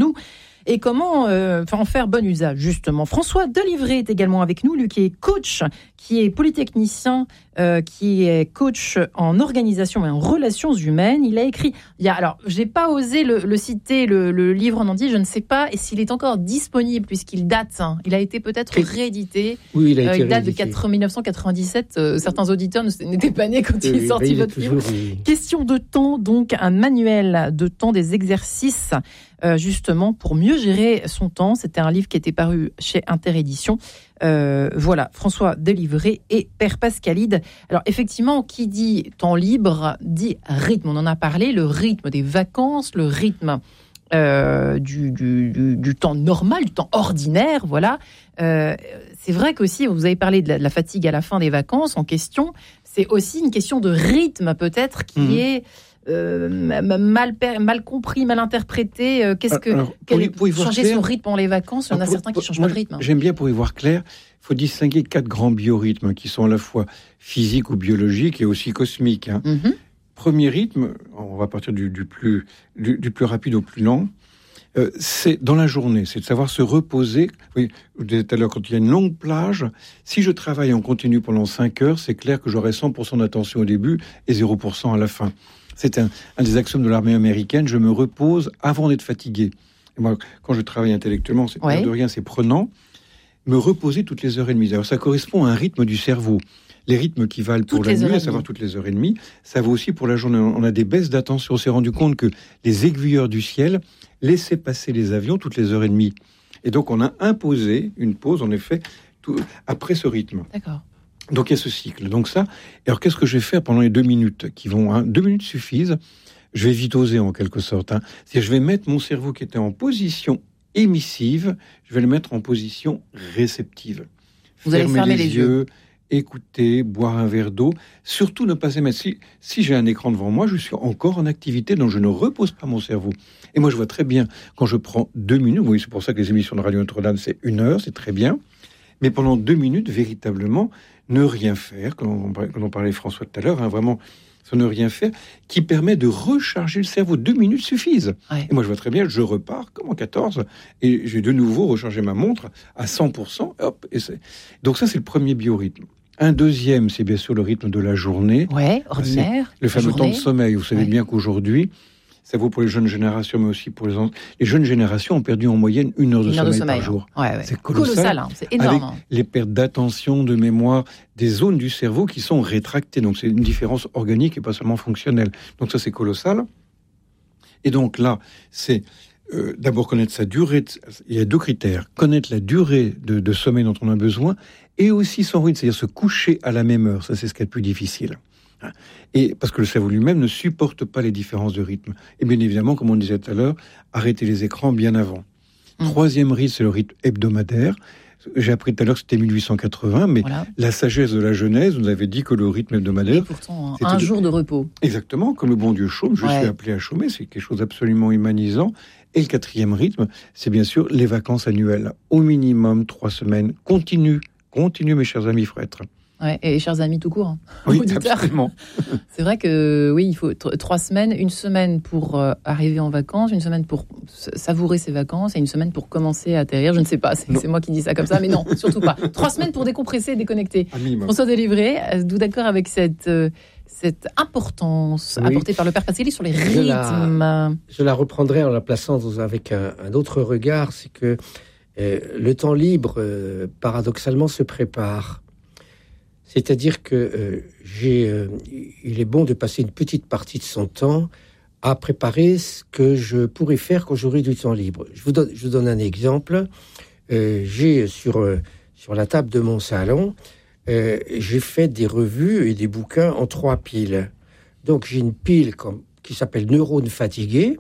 Speaker 2: et comment euh, en faire bon usage, justement. François Delivray est également avec nous, lui qui est coach, qui est polytechnicien, euh, qui est coach en organisation et en relations humaines. Il a écrit, il y a, alors, j'ai pas osé le, le citer, le, le livre en entier, je ne sais pas, et s'il est encore disponible, puisqu'il date, hein, il a été peut-être réédité.
Speaker 4: Oui, il a été
Speaker 2: euh, il date
Speaker 4: réédité.
Speaker 2: de quatre, mille neuf cent quatre-vingt-dix-sept. Euh, certains auditeurs n'étaient pas nés quand il est sorti, votre livre.
Speaker 4: Oui.
Speaker 2: Question de temps, donc un manuel de temps, des exercices, euh, justement, pour mieux gérer son temps. C'était un livre qui était paru chez Interédition. Euh, voilà, François Delivray et Père Pascalide. Alors, effectivement, qui dit temps libre, dit rythme. On en a parlé, le rythme des vacances, le rythme euh, du, du, du, du temps normal, du temps ordinaire, voilà. Euh, c'est vrai qu'aussi, vous avez parlé de la, de la fatigue à la fin des vacances en question. C'est aussi une question de rythme, peut-être, qui mmh. est euh, mal, mal compris, mal interprété. Euh, qu'est-ce que
Speaker 3: alors, pour y, pour y
Speaker 2: changer
Speaker 3: clair,
Speaker 2: son rythme pendant les vacances? Il y en a
Speaker 3: pour,
Speaker 2: certains qui ne changent
Speaker 3: moi,
Speaker 2: pas de rythme.
Speaker 3: J'aime bien, pour y voir clair, il faut distinguer quatre grands biorhythmes qui sont à la fois physiques ou biologiques et aussi cosmiques. Hein. Mmh. Premier rythme, on va partir du, du, plus, du, du plus rapide au plus lent. Euh, c'est dans la journée, c'est de savoir se reposer. Oui, je disais tout à l'heure, quand il y a une longue plage, si je travaille en continu pendant cinq heures, c'est clair que j'aurai cent pour cent d'attention au début et zéro pour cent à la fin. C'est un, un des axiomes de l'armée américaine, je me repose avant d'être fatigué. Et moi, quand je travaille intellectuellement, c'est ouais. de rien, c'est prenant. Me reposer toutes les heures et demie. Alors ça correspond à un rythme du cerveau. Les rythmes qui valent pour la nuit, à savoir toutes les heures et demie, ça vaut aussi pour la journée. On a des baisses d'attention. On s'est rendu compte que les aiguilleurs du ciel laissaient passer les avions toutes les heures et demie. Et donc, on a imposé une pause, en effet, tout, après ce rythme.
Speaker 2: D'accord.
Speaker 3: Donc, il y a ce cycle. Donc ça, alors qu'est-ce que je vais faire pendant les deux minutes qui vont, hein, deux minutes suffisent. Je vais vite oser, en quelque sorte. Hein. C'est-à-dire, je vais mettre mon cerveau qui était en position émissive, je vais le mettre en position réceptive.
Speaker 2: Vous allez fermer les, les yeux. yeux.
Speaker 3: Écouter, boire un verre d'eau, surtout ne pas émettre. Si, si j'ai un écran devant moi, je suis encore en activité, donc je ne repose pas mon cerveau. Et moi, je vois très bien, quand je prends deux minutes, oui, c'est pour ça que les émissions de Radio Notre-Dame, c'est une heure, c'est très bien, mais pendant deux minutes, véritablement, ne rien faire, comme on, comme on parlait François tout à l'heure, hein, vraiment, ça ne rien faire, qui permet de recharger le cerveau. Deux minutes suffisent. Ouais. Et moi, je vois très bien, je repars comme en quatorze, et j'ai de nouveau rechargé ma montre à cent pour cent, hop, et c'est... Donc ça, c'est le premier biorhythme. Un deuxième, c'est bien sûr le rythme de la journée.
Speaker 2: Ouais, ordinaire.
Speaker 3: Le fameux
Speaker 2: journée.
Speaker 3: temps de sommeil. Vous savez ouais. bien qu'aujourd'hui, ça vaut pour les jeunes générations, mais aussi pour les autres. Les jeunes générations ont perdu en moyenne une heure de, une sommeil, heure de sommeil par jour.
Speaker 2: Ouais, ouais.
Speaker 3: C'est colossal.
Speaker 2: colossal hein. C'est énorme.
Speaker 3: Avec les pertes d'attention, de mémoire, des zones du cerveau qui sont rétractées. Donc c'est une différence organique et pas seulement fonctionnelle. Donc ça, c'est colossal. Et donc là, c'est... Euh, d'abord connaître sa durée, de, il y a deux critères, connaître la durée de, de sommeil dont on a besoin, et aussi son rythme, c'est-à-dire se coucher à la même heure, ça c'est ce qui est le plus difficile. Et parce que le cerveau lui-même ne supporte pas les différences de rythme. Et bien évidemment, comme on disait tout à l'heure, arrêter les écrans bien avant. Mmh. Troisième rythme, c'est le rythme hebdomadaire. J'ai appris tout à l'heure que c'était mille huit cent quatre-vingts, mais voilà. La sagesse de la Genèse nous avait dit que le rythme hebdomadaire...
Speaker 2: Et pourtant, un de... jour de repos.
Speaker 3: Exactement, comme le bon Dieu chôme, je ouais. suis appelé à chômer, c'est quelque chose d'absolument humanisant. Et le quatrième rythme, c'est bien sûr les vacances annuelles. Au minimum trois semaines. Continue, continue mes chers amis, il faut être...
Speaker 2: Ouais, et chers amis tout court. Hein,
Speaker 3: oui, absolument.
Speaker 2: C'est vrai que oui, il faut t- trois semaines, une semaine pour euh, arriver en vacances, une semaine pour savourer ses vacances et une semaine pour commencer à atterrir. Je ne sais pas, c'est, c'est moi qui dis ça comme ça, mais non, surtout pas. Trois semaines pour décompresser et déconnecter. François Delivray, êtes-vous d'accord avec cette, euh, cette importance oui. apportée par le Père Pascalide sur les rythmes? Je la,
Speaker 4: je la reprendrai en la plaçant avec un, un autre regard, c'est que euh, le temps libre, euh, paradoxalement, se prépare. C'est-à-dire que euh, j'ai, euh, il est bon de passer une petite partie de son temps à préparer ce que je pourrais faire quand j'aurai du temps libre. Je vous donne, je vous donne un exemple. Euh, j'ai sur, euh, sur la table de mon salon, euh, j'ai fait des revues et des bouquins en trois piles. Donc j'ai une pile comme, qui s'appelle Neurones fatigués.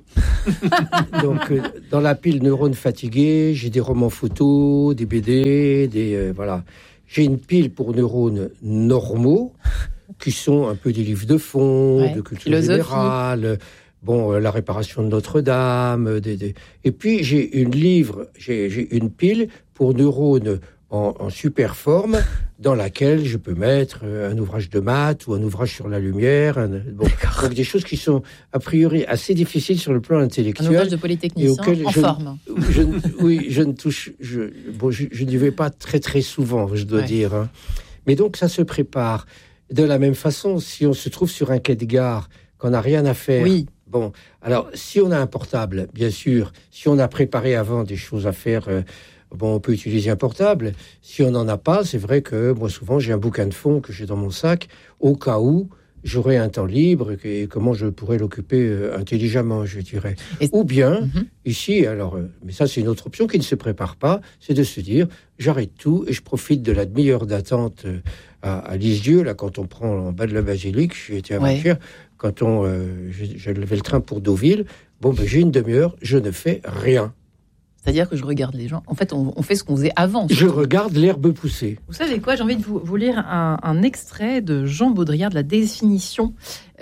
Speaker 4: Donc euh, dans la pile Neurones fatigués, j'ai des romans photos, des B D, des euh, voilà. J'ai une pile pour neurones normaux, qui sont un peu des livres de fond, ouais, de culture générale, bon, euh, la réparation de Notre-Dame, des, des... et puis j'ai une livre, j'ai, j'ai une pile pour neurones en, en super forme, dans laquelle je peux mettre un ouvrage de maths ou un ouvrage sur la lumière, un, bon, donc des choses qui sont a priori assez difficiles sur le plan intellectuel.
Speaker 2: Un ouvrage de polytechnicien en
Speaker 4: je,
Speaker 2: forme.
Speaker 4: Je, oui, je ne touche, je, bon, je, je n'y vais pas très très souvent, je dois ouais. dire. Hein. Mais donc ça se prépare. De la même façon, si on se trouve sur un quai de gare, qu'on n'a rien à faire.
Speaker 2: Oui.
Speaker 4: Bon, alors si on a un portable, bien sûr, si on a préparé avant des choses à faire. Euh, Bon, on peut utiliser un portable. Si on n'en a pas, c'est vrai que moi, souvent, j'ai un bouquin de fond que j'ai dans mon sac, au cas où j'aurais un temps libre et comment je pourrais l'occuper euh, intelligemment, je dirais. Et... Ou bien, mm-hmm. ici, alors, euh, mais ça, c'est une autre option qui ne se prépare pas, c'est de se dire, j'arrête tout et je profite de la demi-heure d'attente euh, à, à Lisieux, là, quand on prend en bas de la basilique, j'ai été avant-hier, ouais. quand on, euh, j'ai, j'ai levé le train pour Deauville, bon, ben, j'ai une demi-heure, je ne fais rien.
Speaker 2: C'est-à-dire que je regarde les gens. En fait, on, on fait ce qu'on faisait avant.
Speaker 4: Je regarde l'herbe pousser.
Speaker 2: Vous savez quoi ? J'ai envie de vous, vous lire un, un extrait de Jean Baudrillard, de la définition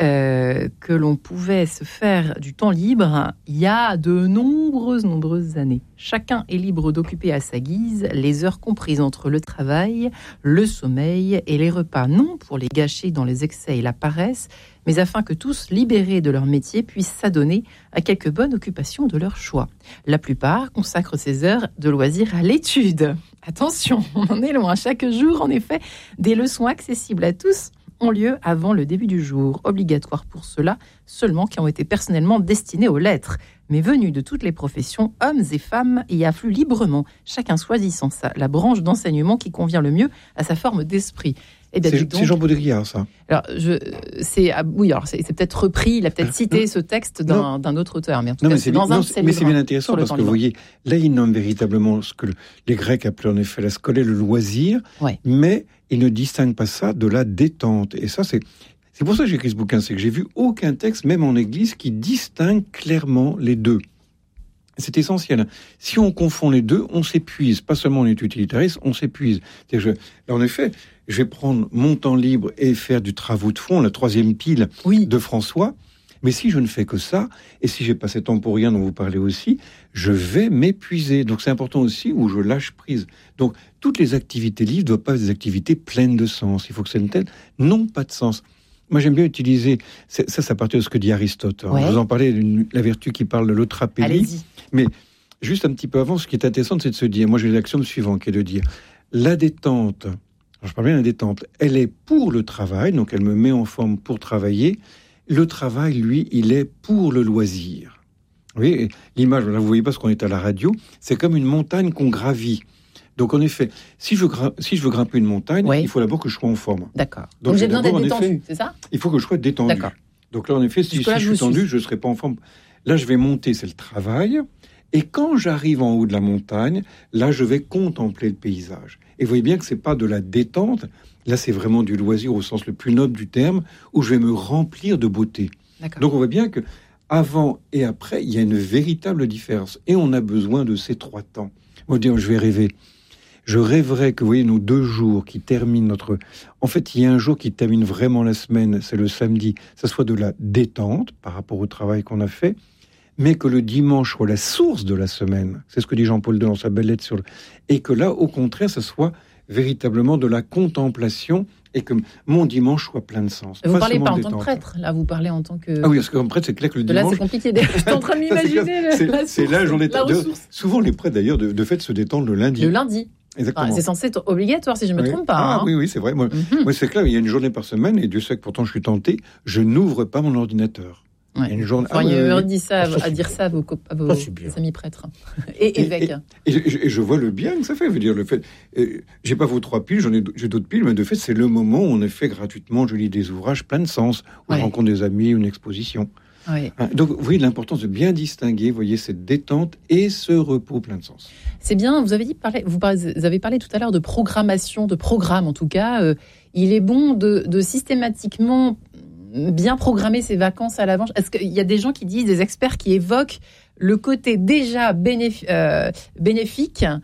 Speaker 2: euh, que l'on pouvait se faire du temps libre il y a de nombreuses, nombreuses années. Chacun est libre d'occuper à sa guise les heures comprises entre le travail, le sommeil et les repas, non pour les gâcher dans les excès et la paresse, mais afin que tous, libérés de leur métier, puissent s'adonner à quelque bonne occupation de leur choix. La plupart consacrent ces heures de loisirs à l'étude. Attention, on en est loin. Chaque jour, en effet, des leçons accessibles à tous ont lieu avant le début du jour, obligatoires pour ceux-là seulement qui ont été personnellement destinés aux lettres, mais venus de toutes les professions, hommes et femmes, y affluent librement, chacun choisissant sa, la branche d'enseignement qui convient le mieux à sa forme d'esprit.
Speaker 3: Eh bien, c'est, donc, c'est Jean Baudrillard, ça.
Speaker 2: Alors, je, c'est, ah, oui, alors c'est, c'est peut-être repris, il a peut-être cité ce texte d'un, d'un autre auteur, mais en tout non, cas, mais c'est, c'est dans bien, un de ses
Speaker 3: Mais c'est bien intéressant parce que vous voyez, là, il nomme véritablement ce que le, les Grecs appelaient en effet la scolée, le loisir, ouais. mais il ne distingue pas ça de la détente. Et ça, c'est, c'est pour ça que j'ai écrit ce bouquin, c'est que j'ai vu aucun texte, même en Église, qui distingue clairement les deux. C'est essentiel. Si on confond les deux, on s'épuise. Pas seulement en utilitarisme, on s'épuise. C'est-à-dire, je, là, en effet, je vais prendre mon temps libre et faire du travaux de fond, la troisième pile oui. de François. Mais si je ne fais que ça, et si j'ai pas cet temps pour rien dont vous parlez aussi, je vais m'épuiser. Donc c'est important aussi où je lâche prise. Donc toutes les activités libres ne doivent pas être des activités pleines de sens. Il faut que certaines n'ont pas de sens. Moi, j'aime bien utiliser, ça, c'est à partir de ce que dit Aristote. Ouais. Je vous en parlais, la vertu qui parle de l'eutrapélie.
Speaker 2: Allez-y.
Speaker 3: Mais juste un petit peu avant, ce qui est intéressant, c'est de se dire, moi j'ai l'axiome suivant qui est de dire, la détente, alors je parle bien de la détente, elle est pour le travail, donc elle me met en forme pour travailler. Le travail, lui, il est pour le loisir. Vous voyez, l'image, là, vous voyez pas ce qu'on est à la radio, c'est comme une montagne qu'on gravit. Donc, en effet, si je, gra- si je veux grimper une montagne, oui. il faut d'abord que je sois en forme.
Speaker 2: D'accord. Donc, donc j'ai besoin d'être détendu,
Speaker 3: effet,
Speaker 2: c'est ça ?
Speaker 3: Il faut que je sois détendu. D'accord. Donc là, en effet, si, si je suis tendu, je ne serai pas en forme. Là, je vais monter, c'est le travail. Et quand j'arrive en haut de la montagne, là, je vais contempler le paysage. Et vous voyez bien que ce n'est pas de la détente. Là, c'est vraiment du loisir au sens le plus noble du terme, où je vais me remplir de beauté. D'accord. Donc, on voit bien que avant et après, il y a une véritable différence. Et on a besoin de ces trois temps. On va dire, je vais rêver. Je rêverais que, vous voyez, nos deux jours qui terminent notre... En fait, il y a un jour qui termine vraiment la semaine, c'est le samedi. Ça soit de la détente par rapport au travail qu'on a fait, mais que le dimanche soit la source de la semaine. C'est ce que dit Jean-Paul deux dans sa belle lettre sur le... Et que là, au contraire, ça soit véritablement de la contemplation et que mon dimanche soit plein de sens.
Speaker 2: Vous parlez pas en tant que prêtre, là, vous parlez en tant que...
Speaker 3: Ah oui, parce que comme prêtre, c'est clair que le dimanche...
Speaker 2: Là, c'est compliqué. Je suis en train de m'imaginer
Speaker 3: c'est,
Speaker 2: le, la
Speaker 3: c'est
Speaker 2: source,
Speaker 3: là, j'en ai...
Speaker 2: la ressource.
Speaker 3: Souvent, les prêtres, d'ailleurs, de, de fait, se détendent le lundi.
Speaker 2: Le lundi.
Speaker 3: Exactement.
Speaker 2: Enfin, c'est censé être obligatoire, si je ne me
Speaker 3: oui.
Speaker 2: trompe pas.
Speaker 3: Ah
Speaker 2: hein.
Speaker 3: oui, oui, c'est vrai. Moi, mm-hmm. moi, c'est clair, il y a une journée par semaine, et Dieu sait que pourtant je suis tenté, je n'ouvre pas mon ordinateur.
Speaker 2: Ouais. Il y a une journée... Enfin, ah, ouais, ouais, dit ça, à, à dire ça à vos, à vos amis prêtres et évêques.
Speaker 3: Et, et, et, et je vois le bien que ça fait. Je veux dire, le fait, euh, j'ai pas vos trois piles, j'en ai, j'ai d'autres piles, mais de fait, c'est le moment où on est fait gratuitement. Je lis des ouvrages plein de sens, où ouais. je rencontre des amis, une exposition.
Speaker 2: Ouais.
Speaker 3: Donc, vous voyez l'importance de bien distinguer, vous voyez, cette détente et ce repos plein de sens.
Speaker 2: C'est bien, vous avez dit, parler, vous, parlez, vous avez parlé tout à l'heure de programmation, de programme en tout cas. Euh, il est bon de, de systématiquement bien programmer ses vacances à l'avance. Est-ce qu'il y a des gens qui disent, des experts qui évoquent le côté déjà bénéf- euh, bénéfique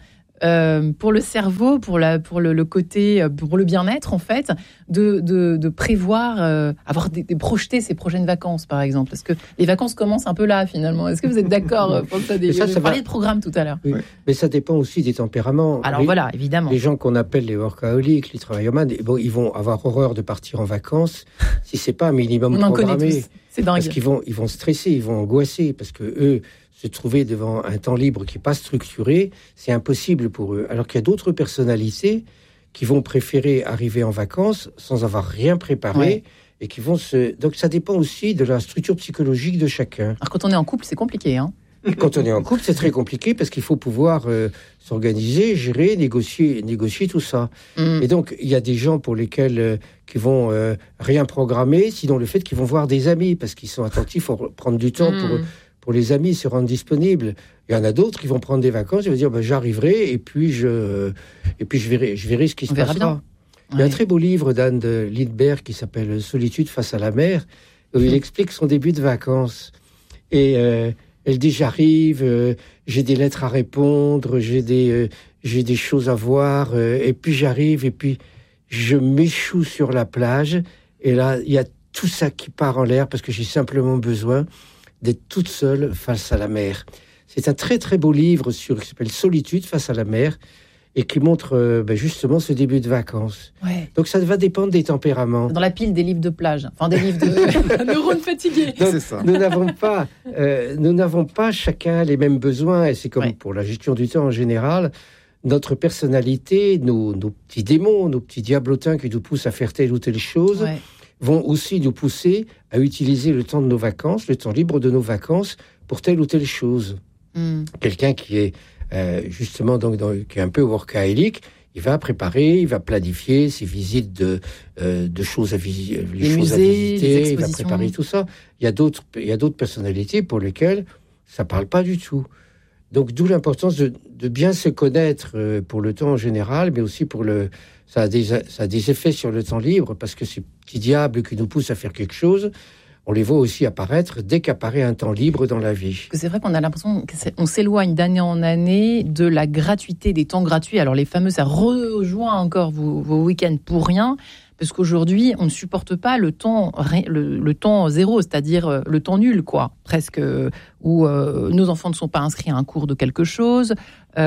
Speaker 2: euh, pour le cerveau, pour, la, pour le, le côté, pour le bien-être, en fait, de, de, de prévoir, euh, avoir des, de projeter ses prochaines vacances, par exemple. Parce que les vacances commencent un peu là, finalement. Est-ce que vous êtes d'accord pour ça, des, ça, ça parler de programme tout à l'heure.
Speaker 4: Oui. Mais ça dépend aussi des tempéraments.
Speaker 2: Alors
Speaker 4: les,
Speaker 2: voilà, évidemment.
Speaker 4: Les gens qu'on appelle les workaholics, les travaillomanes, bon, ils vont avoir horreur de partir en vacances si c'est pas un minimum
Speaker 2: On en
Speaker 4: programmé.
Speaker 2: Connaît tous. C'est dingue.
Speaker 4: Parce qu'ils vont, ils vont stresser, ils vont angoisser, parce que eux, se trouver devant un temps libre qui n'est pas structuré, c'est impossible pour eux. Alors qu'il y a d'autres personnalités qui vont préférer arriver en vacances sans avoir rien préparé, ouais. et qui vont se... Donc ça dépend aussi de la structure psychologique de chacun.
Speaker 2: Alors quand on est en couple, c'est compliqué, hein.
Speaker 4: Quand on est en couple, c'est très compliqué parce qu'il faut pouvoir euh, s'organiser, gérer, négocier, négocier tout ça. Mm. Et donc, il y a des gens pour lesquels euh, qui vont euh, rien programmer, sinon le fait qu'ils vont voir des amis parce qu'ils sont attentifs, il faut prendre du temps mm. pour, pour les amis, se rendre disponibles. Il y en a d'autres qui vont prendre des vacances, ils vont dire bah, j'arriverai et puis je et puis je verrai, je verrai ce qui
Speaker 2: On
Speaker 4: se passera.
Speaker 2: Bien.
Speaker 4: Il y a ouais. un très beau livre d'Anne de Lindbergh qui s'appelle Solitude face à la mer, où mm. il explique son début de vacances et euh, elle dit j'arrive, euh, j'ai des lettres à répondre, j'ai des, euh, j'ai des choses à voir, euh, et puis j'arrive, et puis je m'échoue sur la plage, et là, il y a tout ça qui part en l'air, parce que j'ai simplement besoin d'être toute seule face à la mer. C'est un très très beau livre sur, qui s'appelle Solitude face à la mer, et qui montre euh, ben justement ce début de vacances.
Speaker 2: Ouais.
Speaker 4: Donc ça va dépendre des tempéraments.
Speaker 2: Dans la pile des livres de plage, enfin des livres de neurones fatigués.
Speaker 4: Donc, c'est ça. Nous n'avons pas, euh, nous n'avons pas chacun les mêmes besoins, et c'est comme ouais. pour la gestion du temps en général. Notre personnalité, nos, nos petits démons, nos petits diablotins qui nous poussent à faire telle ou telle chose, ouais. vont aussi nous pousser à utiliser le temps de nos vacances, le temps libre de nos vacances, pour telle ou telle chose. Mm. Quelqu'un qui est Euh, justement, donc, dans, qui est un peu workaholic, il va préparer, il va planifier ses visites de, euh, de choses à, visi- les
Speaker 2: les
Speaker 4: choses
Speaker 2: musées,
Speaker 4: à visiter, il va préparer tout ça. Il y a d'autres, il y a d'autres personnalités pour lesquelles ça ne parle pas du tout. Donc, d'où l'importance de, de bien se connaître euh, pour le temps en général, mais aussi pour le... Ça a, des, ça a des effets sur le temps libre, parce que ces petits diables qui nous poussent à faire quelque chose, on les voit aussi apparaître dès qu'apparaît un temps libre dans la vie.
Speaker 2: C'est vrai qu'on a l'impression qu'on s'éloigne d'année en année de la gratuité, des temps gratuits. Alors les fameux, ça rejoint encore vos, vos week-ends pour rien, parce qu'aujourd'hui, on ne supporte pas le temps, le, le temps zéro, c'est-à-dire le temps nul, quoi, presque, où euh, nos enfants ne sont pas inscrits à un cours de quelque chose.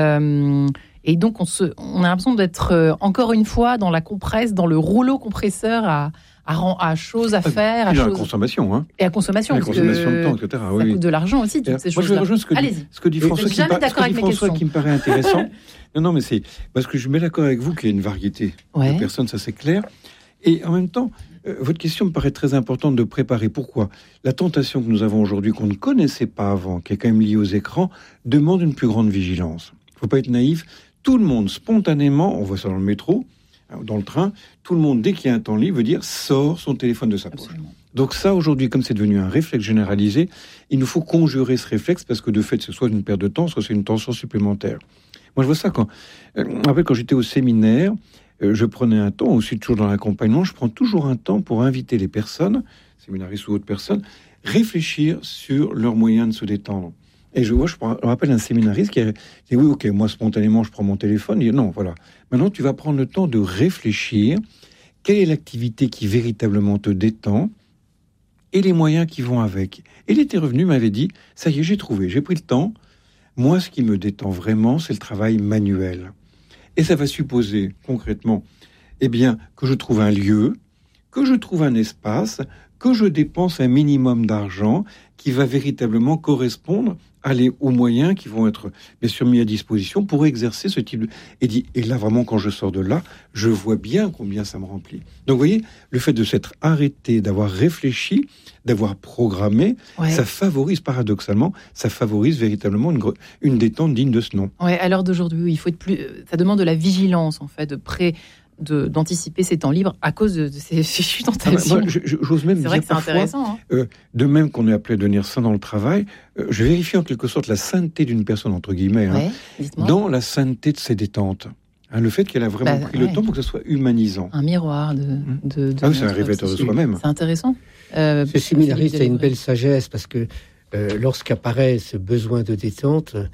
Speaker 2: Euh, et donc, on, se, on a l'impression d'être, euh, encore une fois, dans la compresse, dans le rouleau compresseur à... À, à choses à faire, à,
Speaker 3: choses...
Speaker 2: à
Speaker 3: la consommation, hein.
Speaker 2: Et à consommation,
Speaker 3: la consommation de temps, et cetera.
Speaker 2: Ça
Speaker 3: oui.
Speaker 2: coûte de l'argent aussi, toutes
Speaker 3: et
Speaker 2: ces
Speaker 3: moi,
Speaker 2: choses-là.
Speaker 3: Je vais rejoindre ce que dit, ce que dit François, qui, par, ce que dit François qui me paraît intéressant. non, non, mais c'est parce que je mets d'accord avec vous qu'il y a une variété ouais. de personnes, ça c'est clair. Et en même temps, euh, votre question me paraît très importante de préparer. Pourquoi ? La tentation que nous avons aujourd'hui, qu'on ne connaissait pas avant, qui est quand même liée aux écrans, demande une plus grande vigilance. Il ne faut pas être naïf. Tout le monde, spontanément, on voit ça dans le métro, dans le train, tout le monde, dès qu'il y a un temps libre, veut dire sort son téléphone de sa poche. Absolument. Donc ça, aujourd'hui, comme c'est devenu un réflexe généralisé, il nous faut conjurer ce réflexe parce que de fait, c'est soit une perte de temps, soit c'est une tension supplémentaire. Moi, je vois ça quand... Euh, je me rappelle quand j'étais au séminaire, euh, je prenais un temps, aussi toujours dans l'accompagnement, je prends toujours un temps pour inviter les personnes, séminaristes ou autres personnes, réfléchir sur leurs moyens de se détendre. Et je vois, je me rappelle un séminariste qui a dit oui, ok, moi spontanément je prends mon téléphone. Il dit non, voilà. Maintenant tu vas prendre le temps de réfléchir. Quelle est l'activité qui véritablement te détend et les moyens qui vont avec. Et il était revenu, m'avait dit ça y est, j'ai trouvé, j'ai pris le temps. Moi, ce qui me détend vraiment, c'est le travail manuel. Et ça va supposer concrètement, eh bien, que je trouve un lieu, que je trouve un espace, que je dépense un minimum d'argent qui va véritablement correspondre aller aux moyens qui vont être bien sûr mis à disposition pour exercer ce type de... Et, dit, et là, vraiment, quand je sors de là, je vois bien combien ça me remplit. Donc, vous voyez, le fait de s'être arrêté, d'avoir réfléchi, d'avoir programmé, ouais. ça favorise, paradoxalement, ça favorise véritablement une, une détente digne de ce nom.
Speaker 2: Oui, à l'heure d'aujourd'hui, il faut être plus... Ça demande de la vigilance, en fait, de près... De, d'anticiper ces temps libres à cause de, de ces fichues tentations.
Speaker 3: Ah bah, moi, je, j'ose même
Speaker 2: c'est
Speaker 3: dire
Speaker 2: vrai que c'est
Speaker 3: parfois,
Speaker 2: intéressant. Hein.
Speaker 3: Euh, de même qu'on est appelé à devenir saint dans le travail, euh, je vérifie en quelque sorte la sainteté d'une personne, entre guillemets,
Speaker 2: ouais,
Speaker 3: hein, dans la sainteté de ses détentes. Hein, le fait qu'elle a vraiment bah, pris ouais. le temps pour que ça soit humanisant.
Speaker 2: Un miroir de... de, de
Speaker 3: ah oui, c'est un révélateur de soi-même.
Speaker 2: C'est intéressant.
Speaker 4: Euh, Ce séminariste a une belle sagesse parce que euh, lorsqu'apparaît ce besoin de détente,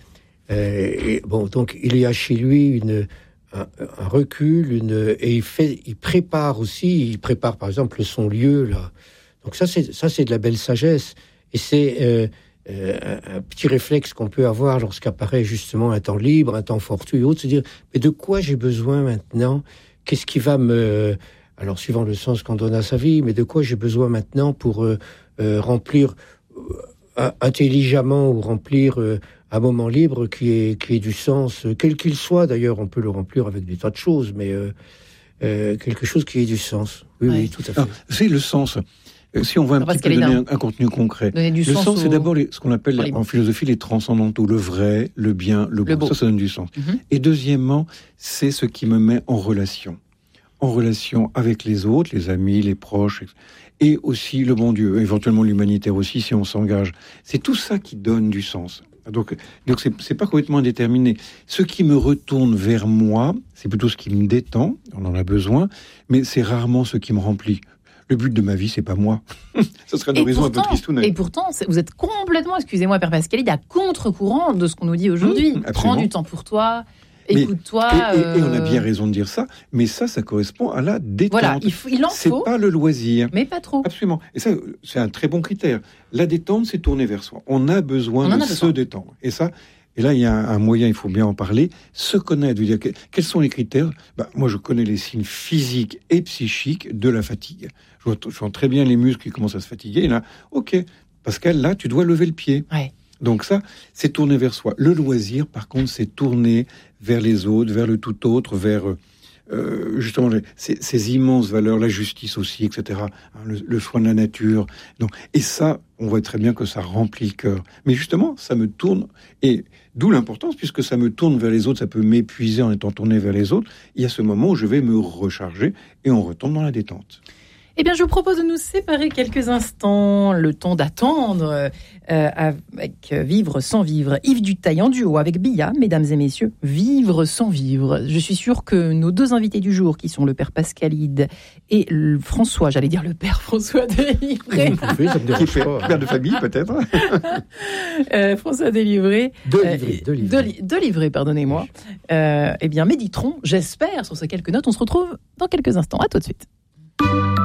Speaker 4: Euh, et, bon, donc il y a chez lui une, un, un recul, une, et il fait, il prépare aussi, il prépare par exemple son lieu là. Donc ça, c'est ça, c'est de la belle sagesse, et c'est euh, euh, un, un petit réflexe qu'on peut avoir lorsqu'apparaît justement un temps libre, un temps fortuit et autres, c'est dire mais de quoi j'ai besoin maintenant? Qu'est-ce qui va me, alors suivant le sens qu'on donne à sa vie, mais de quoi j'ai besoin maintenant pour euh, euh, remplir euh, intelligemment ou remplir euh, un moment libre qui ait, qui ait du sens, euh, quel qu'il soit d'ailleurs, on peut le remplir avec des tas de choses, mais euh, euh, quelque chose qui ait du sens. Oui, ouais. oui, tout à fait.
Speaker 3: Alors, c'est le sens. Si on veut un Alors, petit peu donner un, un contenu concret, le sens, sens au... c'est d'abord les, ce qu'on appelle les... en philosophie les transcendantaux, le vrai, le bien, le beau. Le beau. Ça, ça donne du sens. Mm-hmm. Et deuxièmement, c'est ce qui me met en relation. En relation avec les autres, les amis, les proches, et aussi le bon Dieu, éventuellement l'humanitaire aussi, si on s'engage. C'est tout ça qui donne du sens. Donc, donc c'est, c'est pas complètement indéterminé. Ce qui me retourne vers moi, c'est plutôt ce qui me détend, on en a besoin, mais c'est rarement ce qui me remplit. Le but de ma vie, c'est pas moi. Ce serait un horizon un peu tristounet.
Speaker 2: Et pourtant, vous êtes complètement, excusez-moi, Père Pascalide, à contre-courant de ce qu'on nous dit aujourd'hui. Mmh, Prends du temps pour toi. Écoute-toi.
Speaker 3: Et, et, et on a bien raison de dire ça, mais ça, ça correspond à la détente.
Speaker 2: Voilà, il, faut, il en
Speaker 3: c'est
Speaker 2: faut.
Speaker 3: C'est pas le loisir.
Speaker 2: Mais pas trop.
Speaker 3: Absolument. Et ça, c'est un très bon critère. La détente, c'est tourner vers soi. On a besoin on de se détendre. Et ça, et là, il y a un, un moyen, il faut bien en parler. Se connaître, veut dire que, quels sont les critères ? Bah, moi, je connais les signes physiques et psychiques de la fatigue. Je vois, je vois très bien les muscles qui commencent à se fatiguer. Et là, ok, Pascal, là, tu dois lever le pied.
Speaker 2: Ouais.
Speaker 3: Donc ça, c'est tourner vers soi. Le loisir, par contre, c'est tourner vers les autres, vers le tout autre, vers euh, justement ces, ces immenses valeurs, la justice aussi, et cetera. Le, le soin de la nature. Donc, et ça, on voit très bien que ça remplit le cœur. Mais justement, ça me tourne, et d'où l'importance, puisque ça me tourne vers les autres, ça peut m'épuiser en étant tourné vers les autres. Il y a ce moment où je vais me recharger et on retombe dans la détente.
Speaker 2: Eh bien, je vous propose de nous séparer quelques instants, le temps d'attendre, euh, avec Vivre sans vivre. Yves Duteil en duo avec Bia, mesdames et messieurs, Vivre sans vivre. Je suis sûre que nos deux invités du jour, qui sont le Père Pascalide et le François, j'allais dire le Père François Délivré.
Speaker 4: Vous pouvez, ça me dérange pas.
Speaker 3: Père de famille, peut-être.
Speaker 2: euh, François Délivré.
Speaker 4: Délivré,
Speaker 2: euh, Délivré. Délivré, pardonnez-moi. Euh, eh bien, méditerons, j'espère, sur ces quelques notes. On se retrouve dans quelques instants. À tout de suite.